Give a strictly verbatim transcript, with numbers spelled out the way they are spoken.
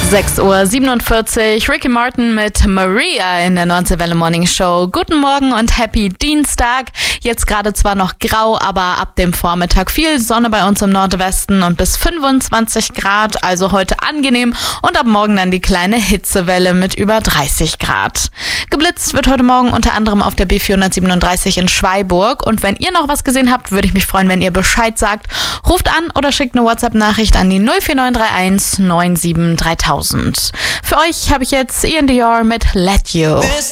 sechs Uhr siebenundvierzig, Ricky Martin mit Maria in der neunzehn Welle Morning Show. Guten Morgen und Happy Dienstag. Jetzt gerade zwar noch grau, aber ab dem Vormittag viel Sonne bei uns im Nordwesten und bis fünfundzwanzig Grad, also heute angenehm. Und ab morgen dann die kleine Hitzewelle mit über dreißig Grad. Geblitzt wird heute Morgen unter anderem auf der B vierhundertsiebenunddreißig in Schweiburg. Und wenn ihr noch was gesehen habt, würde ich mich freuen, wenn ihr Bescheid sagt. Ruft an oder schickt eine WhatsApp-Nachricht an die null vier neun drei eins neun sieben dreitausend. Für euch habe ich jetzt Ian Dior mit Let You.